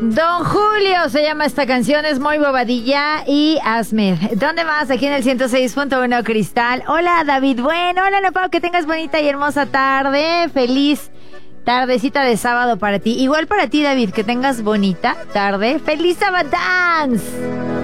Don Julio se llama esta canción, es muy bobadilla y Asmed. ¿Dónde más? Aquí en el 106.1 Cristal. Hola David, bueno, hola Nopao, que tengas bonita y hermosa tarde. Feliz tardecita de sábado para ti. Igual para ti David, que tengas bonita tarde. ¡Feliz Sabadance!